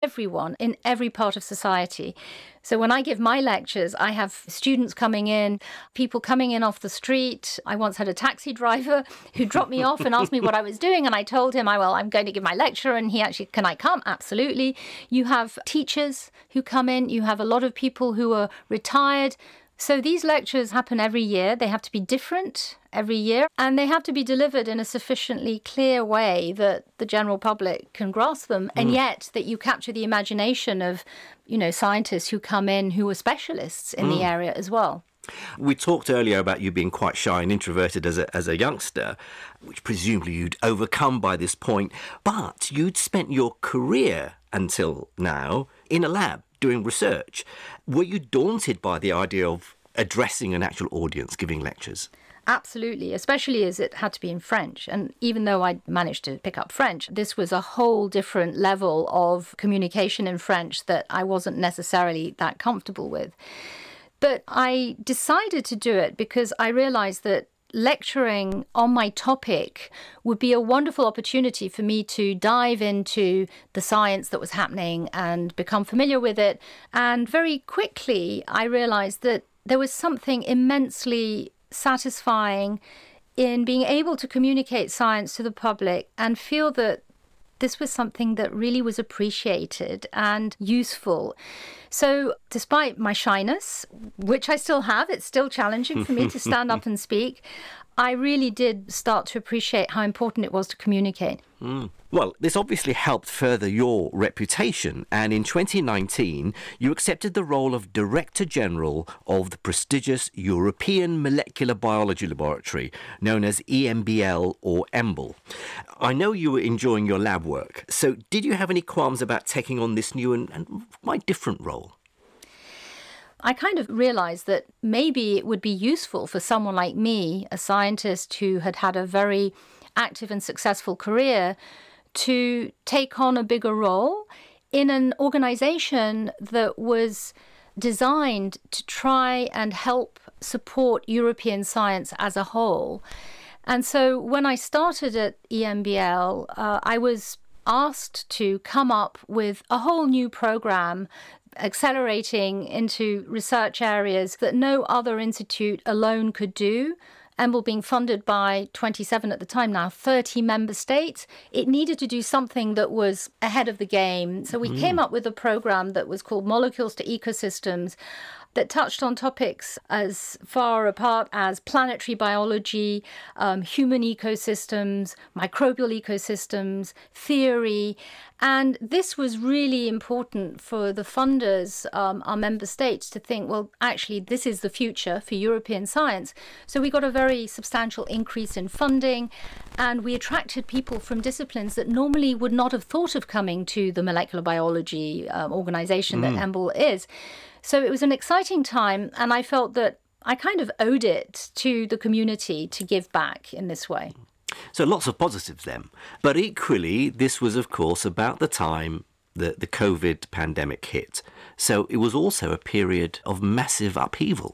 everyone in every part of society. So when I give my lectures, I have students coming in, people coming in off the street. I once had a taxi driver who dropped me off and asked me what I was doing. And I told him, I'm going to give my lecture. And he actually, can I come? Absolutely. You have teachers who come in. You have a lot of people who are retired. So these lectures happen every year. They have to be different every year, and they have to be delivered in a sufficiently clear way that the general public can grasp them, and yet that you capture the imagination of, scientists who come in who are specialists in the area as well. We talked earlier about you being quite shy and introverted as a youngster, which presumably you'd overcome by this point, but you'd spent your career until now in a lab doing research. Were you daunted by the idea of addressing an actual audience, giving lectures? Absolutely, especially as it had to be in French. And even though I managed to pick up French, this was a whole different level of communication in French that I wasn't necessarily that comfortable with. But I decided to do it because I realized that lecturing on my topic would be a wonderful opportunity for me to dive into the science that was happening and become familiar with it. And very quickly, I realized that there was something immensely satisfying in being able to communicate science to the public and feel that this was something that really was appreciated and useful. So despite my shyness, which I still have, it's still challenging for me to stand up and speak, I really did start to appreciate how important it was to communicate. Well, this obviously helped further your reputation, and in 2019 you accepted the role of Director General of the prestigious European Molecular Biology Laboratory, known as EMBL or EMBL. I know you were enjoying your lab work, so did you have any qualms about taking on this new and quite different role? I kind of realized that maybe it would be useful for someone like me, a scientist who had had a very active and successful career, to take on a bigger role in an organization that was designed to try and help support European science as a whole. And so when I started at EMBL, I was asked to come up with a whole new program accelerating into research areas that no other institute alone could do. EMBL being funded by 27 at the time now, 30 member states, it needed to do something that was ahead of the game. So we came up with a program that was called Molecules to Ecosystems, that touched on topics as far apart as planetary biology, human ecosystems, microbial ecosystems, theory. And this was really important for the funders, our member states, to think, well, actually, this is the future for European science. So we got a very substantial increase in funding, and we attracted people from disciplines that normally would not have thought of coming to the molecular biology organization that EMBL is. So it was an exciting time, and I felt that I kind of owed it to the community to give back in this way. So lots of positives then. But equally, this was, of course, about the time that the COVID pandemic hit. So it was also a period of massive upheaval.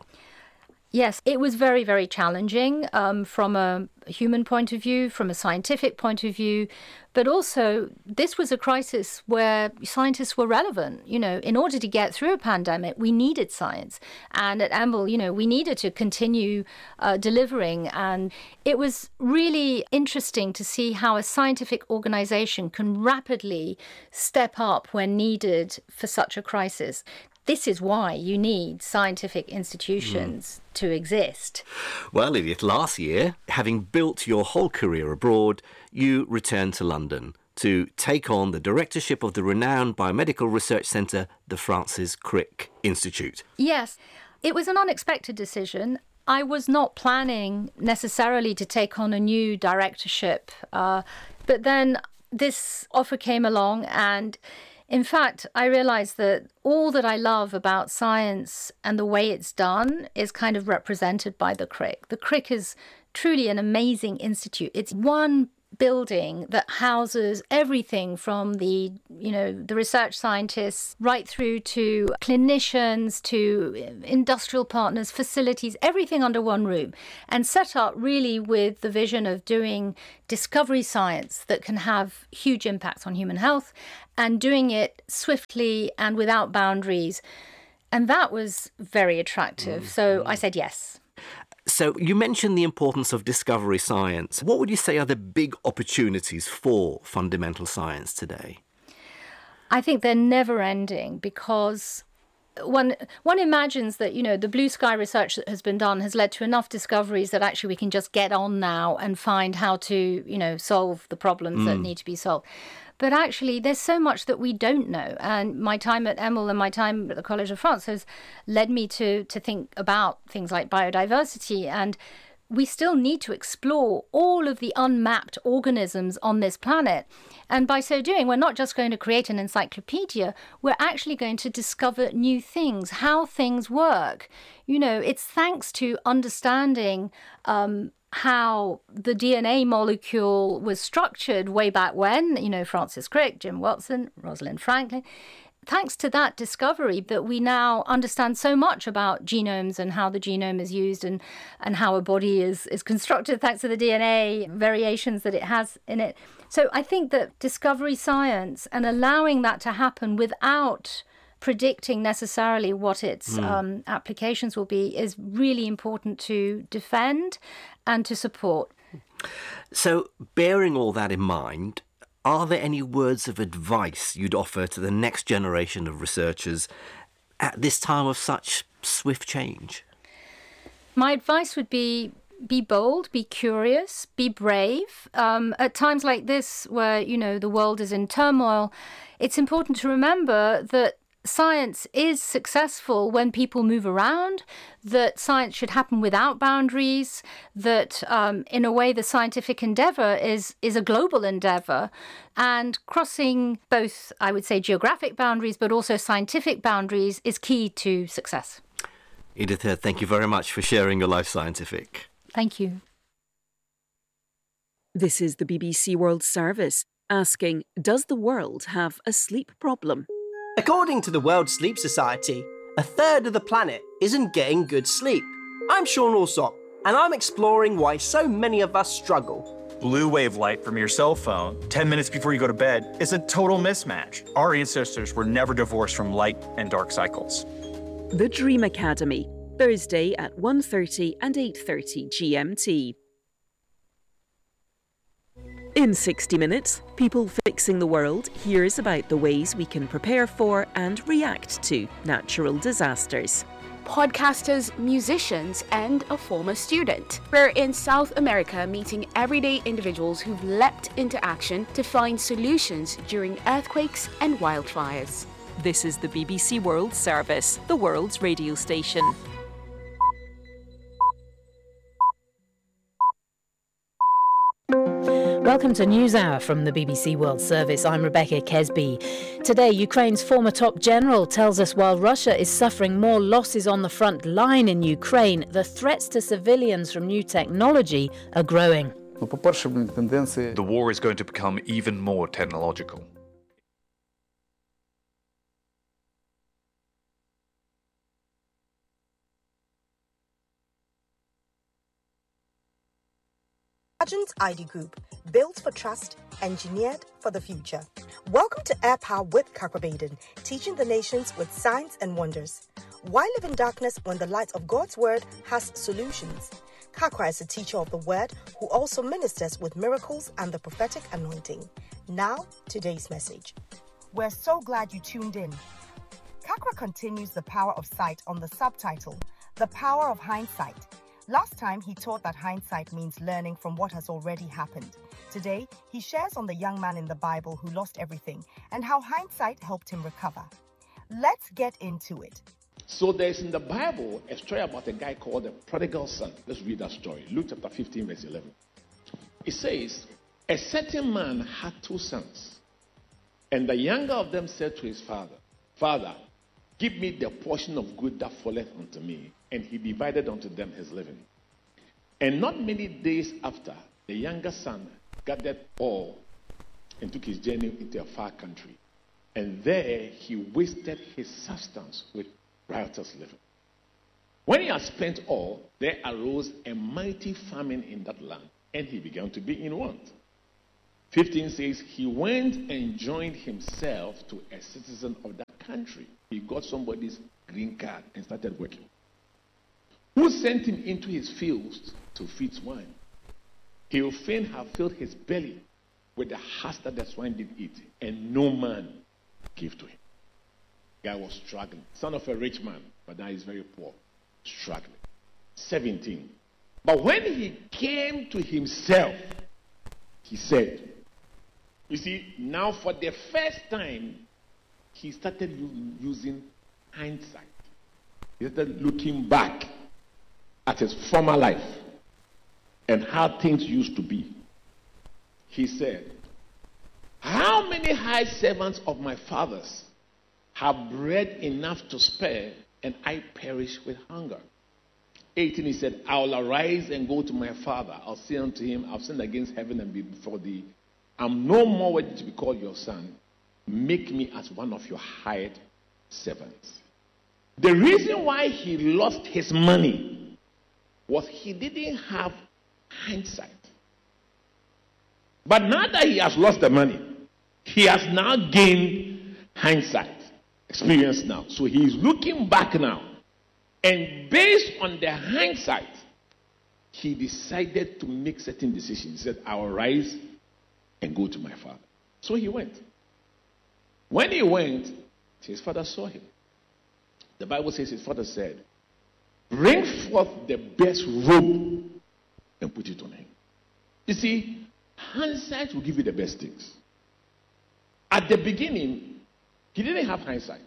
Yes, it was very, very challenging from a human point of view, from a scientific point of view. But also, this was a crisis where scientists were relevant. In order to get through a pandemic, we needed science. And at EMBL, we needed to continue delivering. And it was really interesting to see how a scientific organization can rapidly step up when needed for such a crisis. This is why you need scientific institutions to exist. Well, Edith, last year, having built your whole career abroad, you returned to London to take on the directorship of the renowned biomedical research centre, the Francis Crick Institute. Yes, it was an unexpected decision. I was not planning necessarily to take on a new directorship, but then this offer came along, and in fact, I realized that all that I love about science and the way it's done is kind of represented by the Crick. The Crick is truly an amazing institute. It's one building that houses everything from the research scientists right through to clinicians, to industrial partners, facilities, everything under one room, and set up really with the vision of doing discovery science that can have huge impacts on human health and doing it swiftly and without boundaries. And that was very attractive. So I said yes. So you mentioned the importance of discovery science. What would you say are the big opportunities for fundamental science today? I think they're never ending because one imagines that, the blue sky research that has been done has led to enough discoveries that actually we can just get on now and find how to, solve the problems that need to be solved. But actually, there's so much that we don't know. And my time at EMIL and my time at the College of France has led me to think about things like biodiversity. And we still need to explore all of the unmapped organisms on this planet. And by so doing, we're not just going to create an encyclopedia, we're actually going to discover new things, how things work. It's thanks to understanding how the DNA molecule was structured way back when, Francis Crick, Jim Watson, Rosalind Franklin. Thanks to that discovery that we now understand so much about genomes and how the genome is used and how a body is constructed thanks to the DNA variations that it has in it. So I think that discovery science and allowing that to happen without predicting necessarily what its applications will be is really important to defend and to support. So bearing all that in mind, are there any words of advice you'd offer to the next generation of researchers at this time of such swift change? My advice would be bold, be curious, be brave. At times like this where, the world is in turmoil, it's important to remember that science is successful when people move around, that science should happen without boundaries, that in a way the scientific endeavour is a global endeavour, and crossing both, I would say, geographic boundaries but also scientific boundaries is key to success. Edith Heard, thank you very much for sharing your Life Scientific. Thank you. This is the BBC World Service asking, does the world have a sleep problem? According to the World Sleep Society, a third of the planet isn't getting good sleep. I'm Sean Alsop, and I'm exploring why so many of us struggle. Blue wave light from your cell phone 10 minutes before you go to bed is a total mismatch. Our ancestors were never divorced from light and dark cycles. The Dream Academy, Thursday at 1:30 and 8:30 GMT. In 60 Minutes, People Fixing the World hears about the ways we can prepare for and react to natural disasters. Podcasters, musicians, and a former student. We're in South America meeting everyday individuals who've leapt into action to find solutions during earthquakes and wildfires. This is the BBC World Service, the world's radio station. Welcome to NewsHour from the BBC World Service. I'm Rebecca Kesby. Today, Ukraine's former top general tells us while Russia is suffering more losses on the front line in Ukraine, the threats to civilians from new technology are growing. The war is going to become even more technological. Agent ID Group, built for trust, engineered for the future. Welcome to Air Power with Kakwa Baden, teaching the nations with signs and wonders. Why live in darkness when the light of God's word has solutions? Kakwa is a teacher of the word who also ministers with miracles and the prophetic anointing. Now, today's message. We're so glad you tuned in. Kakwa continues the power of sight on the subtitle, The Power of Hindsight. Last time, he taught that hindsight means learning from what has already happened. Today, he shares on the young man in the Bible who lost everything and how hindsight helped him recover. Let's get into it. So there's in the Bible a story about a guy called the prodigal son. Let's read that story. Luke chapter 15, verse 11. It says, a certain man had two sons, and the younger of them said to his father, Father, give me the portion of good that falleth unto me. And he divided unto them his living. And not many days after, the younger son gathered all and took his journey into a far country. And there he wasted his substance with riotous living. When he had spent all, there arose a mighty famine in that land, and he began to be in want. 15 says, he went and joined himself to a citizen of that country. He got somebody's green card and started working. Who sent him into his fields to feed swine? He would fain have filled his belly with the husk that the swine did eat, and no man gave to him. Guy was struggling. Son of a rich man, but now he's very poor. Struggling. 17. But when he came to himself, he said, you see, now for the first time, he started using hindsight. He started looking back at his former life and how things used to be. He said, how many high servants of my father's have bread enough to spare, and I perish with hunger? 18, he said, I will arise and go to my father. I'll say unto him, I've sinned against heaven and before thee. I'm no more worthy to be called your son. Make me as one of your hired servants. The reason why he lost his money was he didn't have hindsight. But now that he has lost the money, he has now gained hindsight, experience now. So he is looking back now. And based on the hindsight, he decided to make certain decisions. He said, I will rise and go to my father. So he went. When he went, his father saw him. The Bible says his father said, bring forth the best robe and put it on him. You see, hindsight will give you the best things. At the beginning, he didn't have hindsight.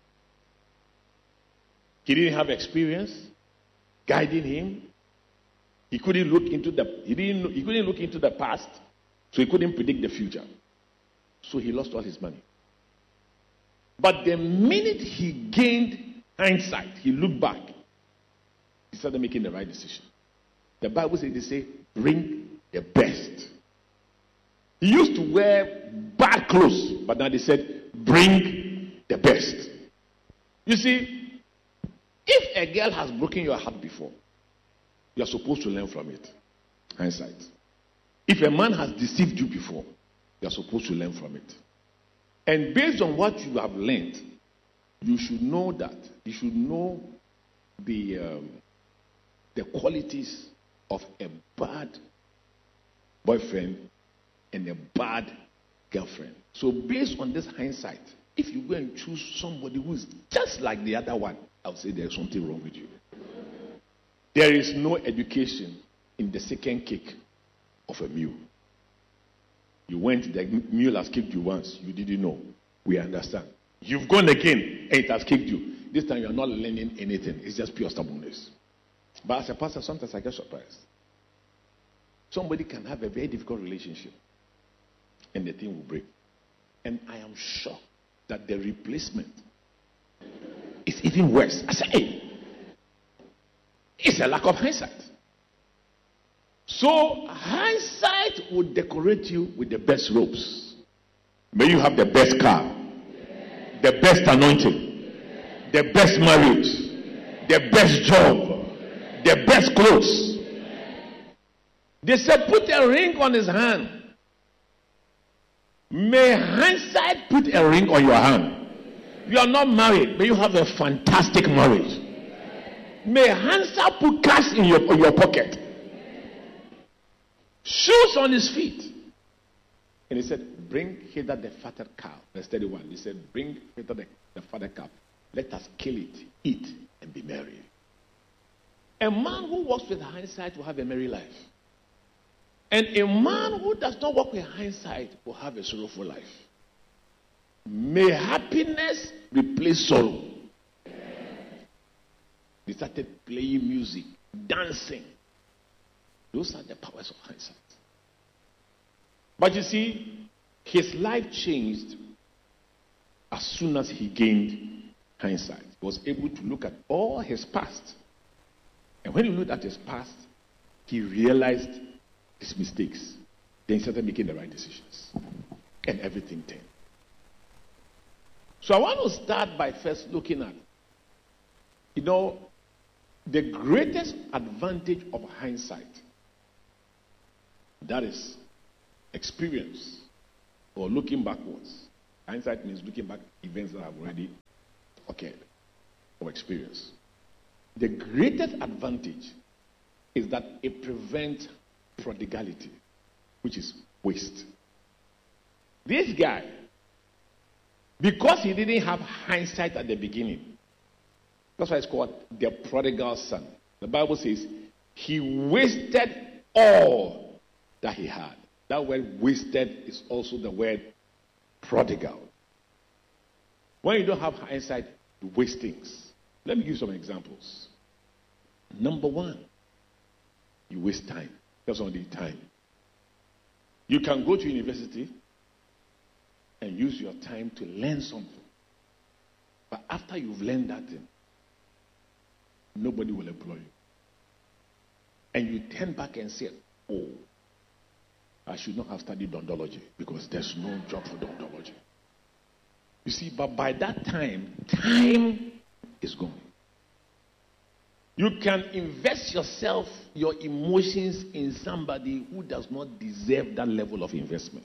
He didn't have experience guiding him. He couldn't look into the past, so he couldn't predict the future. So he lost all his money. But the minute he gained hindsight, he looked back, he started making the right decision. The Bible says, they say, bring the best. He used to wear bad clothes, but now they said, bring the best. You see, if a girl has broken your heart before, you are supposed to learn from it. Hindsight. If a man has deceived you before, you are supposed to learn from it. And based on what you have learned, you should know that. You should know the qualities of a bad boyfriend and a bad girlfriend. So based on this hindsight, if you go and choose somebody who is just like the other one, I would say there's something wrong with you. There is no education in the second kick of a mule. You went, the mule has kicked you once, you didn't know. We understand. You've gone again and it has kicked you. This time you are not learning anything. It's just pure stubbornness. But as a pastor, sometimes I get surprised. Somebody can have a very difficult relationship and the thing will break. And I am shocked that the replacement is even worse. I say, hey, it's a lack of hindsight. So hindsight will decorate you with the best robes. May you have the best car, the best anointing, the best marriage, the best job, the best clothes. They said, put a ring on his hand. May hindsight put a ring on your hand. You are not married, may you have a fantastic marriage. May hindsight put cash in your pocket. Shoes on his feet. And he said, bring hither the fatted cow. Verse 31. He said, bring hither the fatted cow. Let us kill it, eat, and be merry. A man who walks with hindsight will have a merry life. And a man who does not walk with hindsight will have a sorrowful life. May happiness replace sorrow. They started playing music, dancing. Those are the powers of hindsight. But you see, his life changed as soon as he gained hindsight. He was able to look at all his past. And when he looked at his past, he realized his mistakes. Then he started making the right decisions. And everything turned. So I want to start by first looking at, the greatest advantage of hindsight. That is experience or looking backwards. Hindsight means looking back at events that have already occurred or experienced. The greatest advantage is that it prevents prodigality, which is waste. This guy, because he didn't have hindsight at the beginning, that's why it's called the prodigal son. The Bible says he wasted all that he had. That word wasted is also the word prodigal. When you don't have hindsight, you waste things. Let me give you some examples. Number one, you waste time. That's only time. You can go to university and use your time to learn something. But after you've learned that thing, nobody will employ you. And you turn back and say, oh, I should not have studied odontology because there's no job for odontology. You see, but by that time is gone. You can invest yourself, your emotions in somebody who does not deserve that level of investment.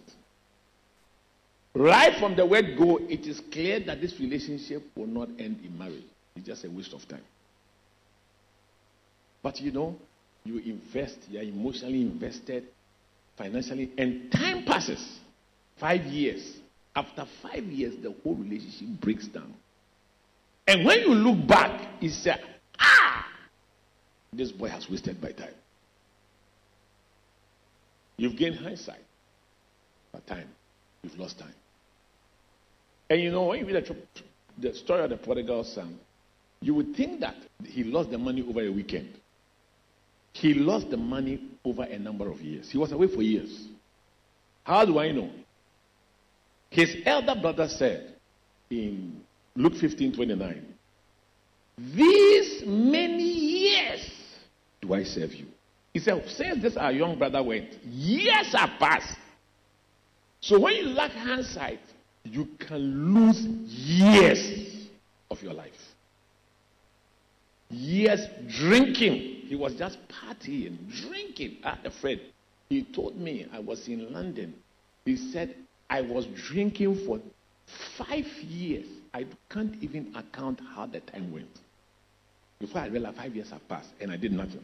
Right from the word go, it is clear that this relationship will not end in marriage. It's just a waste of time. But you invest, you're emotionally invested, financially, and time passes. 5 years. After 5 years, the whole relationship breaks down. And when you look back, you say, this boy has wasted my time. You've gained hindsight. But time, you've lost time. And when you read the story of the prodigal son, you would think that he lost the money over a weekend. He lost the money over a number of years. He was away for years. How do I know? His elder brother said in Luke 15:29, these many years do I serve you. He said, since this our young brother went, years have passed. So when you lack hindsight, you can lose years of your life. Years drinking. He was just partying, drinking. I had a friend. He told me, I was in London. He said, I was drinking for 5 years. I can't even account how the time went. Before I realized 5 years have passed and I did nothing.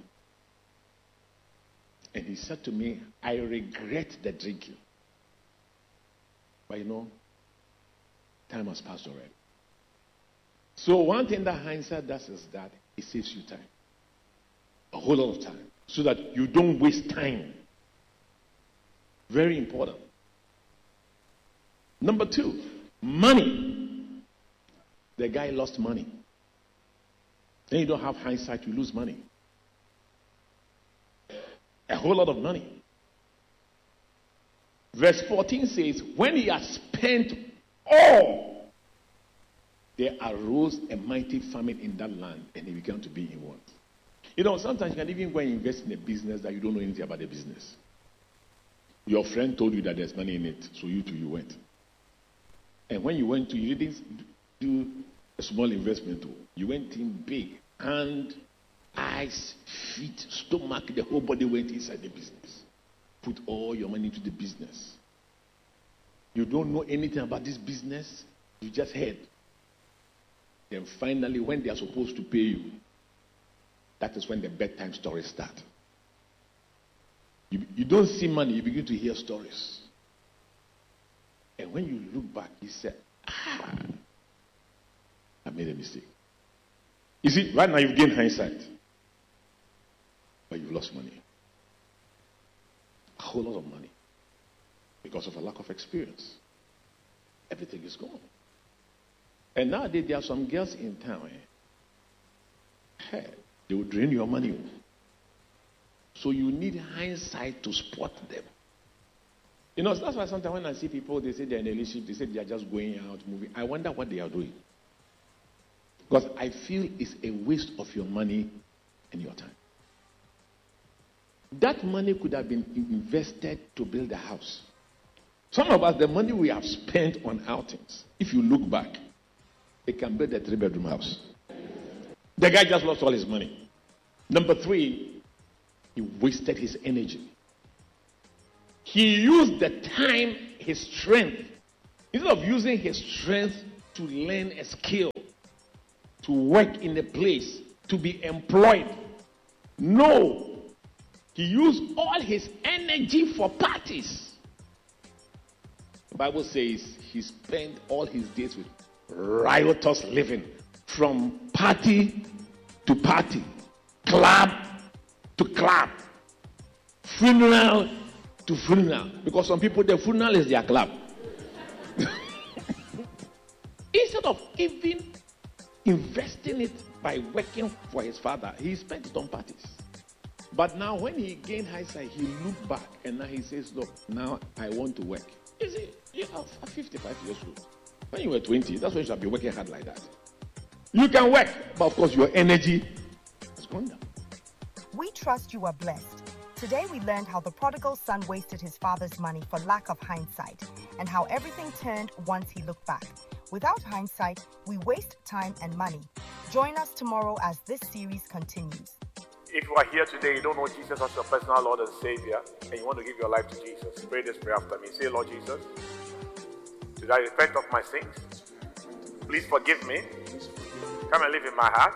And he said to me, I regret the drinking. But time has passed already. So one thing that hindsight does is that it saves you time. A whole lot of time. So that you don't waste time. Very important. Number 2, money. The guy lost money. Then you don't have hindsight, you lose money. A whole lot of money. Verse 14 says, when he had spent all, there arose a mighty famine in that land, and he began to be in want. Sometimes you can even go and invest in a business that you don't know anything about the business. Your friend told you that there's money in it, so you went. And when you went to, you didn't do a small investment. You went in big. Hand, eyes, feet, stomach, the whole body went inside the business. Put all your money into the business. You don't know anything about this business. You just heard. Then finally, when they are supposed to pay you, that is when the bedtime stories start. You don't see money, you begin to hear stories. And when you look back, you say, I made a mistake. You see, right now you've gained hindsight. But you've lost money. A whole lot of money. Because of a lack of experience. Everything is gone. And nowadays there are some girls in town. Hey, they will drain your money. So you need hindsight to spot them. That's why sometimes when I see people, they say they're in a relationship, they say they are just going out, moving. I wonder what they are doing. Because I feel it's a waste of your money and your time. that money could have been invested to build a house. Some of us, the money we have spent on outings, if you look back, it can build a 3-bedroom house. The guy just lost all his money. Number 3, he wasted his energy. He used the time, his strength, instead of using his strength to learn a skill, to work in a place, to be employed. No, he used all his energy for parties. The Bible says he spent all his days with riotous living, from party to party, club to club, funeral to funeral. Because some people, their funeral is their club. Instead of even investing it by working for his father, he spent it on parties. But now when he gained hindsight, he looked back and now he says, look, now I want to work. You see, you are 55 years old. When you were 20, that's when you should be working hard like that. You can work, but of course your energy has gone down. We trust you are blessed. Today we learned how the prodigal son wasted his father's money for lack of hindsight, and how everything turned once he looked back. Without hindsight, we waste time and money. Join us tomorrow as this series continues. If you are here today, you don't know Jesus as your personal Lord and Savior, and you want to give your life to Jesus, pray this prayer after me. Say, Lord Jesus, today I repent of my sins. Please forgive me. Come and live in my heart.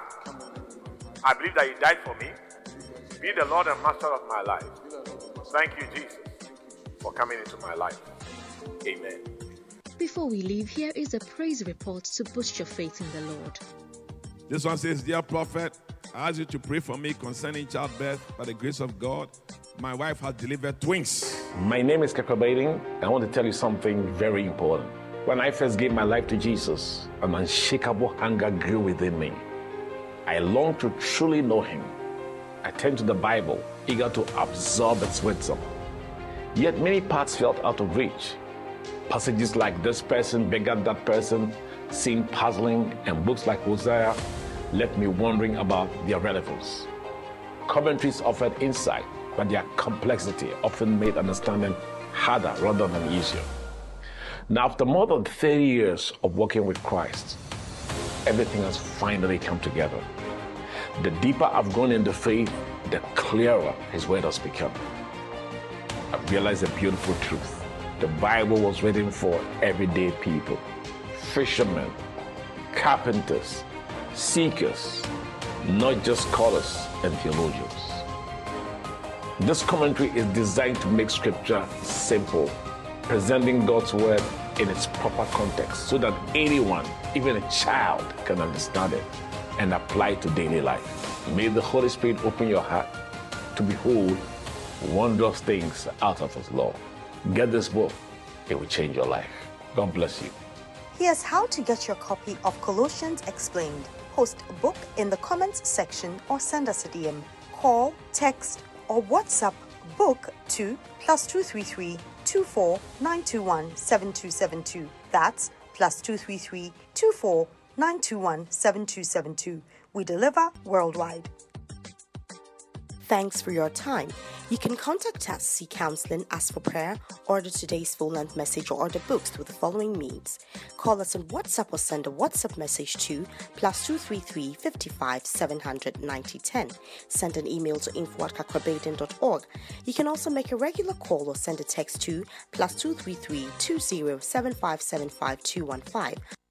I believe that you died for me. Be the Lord and Master of my life. Thank you, Jesus, for coming into my life. Amen. Before we leave, here is a praise report to boost your faith in the Lord. This one says, Dear Prophet, I ask you to pray for me concerning childbirth. By the grace of God, my wife has delivered twins. My name is Kakabading. I want to tell you something very important. When I first gave my life to Jesus, an unshakable hunger grew within me. I longed to truly know him. I turned to the Bible, eager to absorb its wisdom. Yet many parts felt out of reach. Passages like this person begat that person seemed puzzling, and books like Hosea left me wondering about their relevance. Commentaries offered insight, but their complexity often made understanding harder rather than easier. Now, after more than 30 years of working with Christ, everything has finally come together. The deeper I've gone in the faith, the clearer his word has become. I've realized a beautiful truth. The Bible was written for everyday people, fishermen, carpenters, seekers, not just scholars and theologians. This commentary is designed to make scripture simple, presenting God's word in its proper context so that anyone, even a child, can understand it and apply it to daily life. May the Holy Spirit open your heart to behold wondrous things out of his law. Get this book, it will change your life. God bless you. Here's how to get your copy of Colossians Explained. Post a book in the comments section or send us a DM. Call, text, or WhatsApp book to +233 24 921 7272. That's +233 24 921 7272. We deliver worldwide. Thanks for your time. You can contact us, seek counseling, ask for prayer, order today's full-length message, or order books through the following means. Call us on WhatsApp or send a WhatsApp message to +233 55 700 9010. Send an email to info@kakrabaden.org. You can also make a regular call or send a text to +233 20 7575 215.